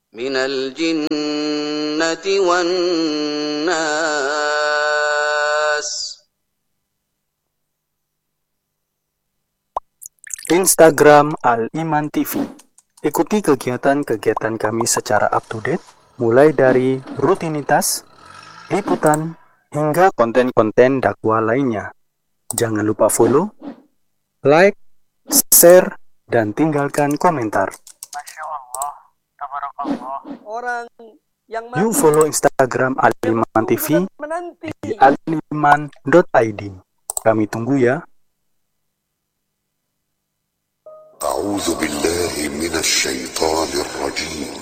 minal jinnati wan nas. Instagram Al-Iman TV. Ikuti kegiatan-kegiatan kami secara up-to-date, mulai dari rutinitas, liputan, hingga konten-konten dakwah lainnya. Jangan lupa follow, like, share, dan tinggalkan komentar. Masya Allah, tabarakallah. Orang yang Yuk follow Instagram Al-Iman TV menanti. di aliman.id. Kami tunggu ya. أعوذ بالله من الشيطان الرجيم